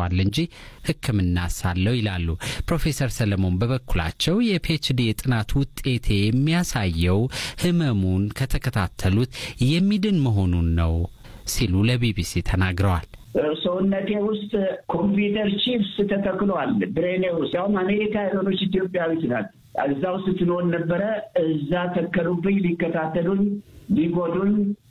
ይሰጠዋል እንጂ ሕክምና ሳለው ይላሉ ፕሮፌሰር ሰለሞን። በበኩላቸው የፒኤችዲ የጥናት ውጤት የሚያሳየው ህመሙን ከተከታተሉት የሚድን መሆኑን ነው ሲሉ ለቢቢሲ ተናግረዋል። ሰውነቴ ውስጥ ኮምፒውተር ቺፕስ ተተክሏል ብሬኔ ውስጥ። ያው አሜሪካ ያለች ኢትዮጵያዊት ናት። እዛው ስትኖር ነበረ። እዛ ተከሉብኝ፣ ሊከታተሉኝ፣ ሊጎዱኝ